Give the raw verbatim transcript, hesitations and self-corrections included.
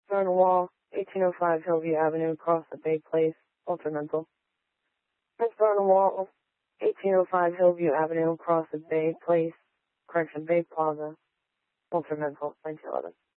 Garden Wall, eighteen oh five Hillview Avenue, across the Bay Place, Ultramental. Prince Garden Wall, eighteen oh five Hillview Avenue, across the Bay Place, correction, Bay Plaza, Ultramental, nineteen eleven.